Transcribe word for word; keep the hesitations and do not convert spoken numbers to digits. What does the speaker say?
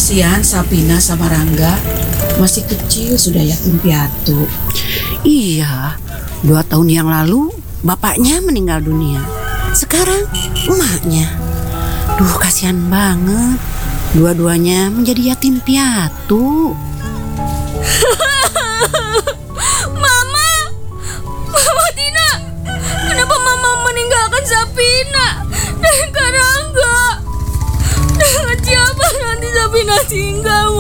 Kasihan Sapina sama Rangga, masih kecil sudah yatim piatu. Iya, dua tahun yang lalu bapaknya meninggal dunia. Sekarang emaknya. Duh, kasihan banget. Dua-duanya menjadi yatim piatu. Mama, Mama Tina, kenapa Mama meninggalkan Sapina dan Karangga? Dengan siapa nanti Sapina tinggal,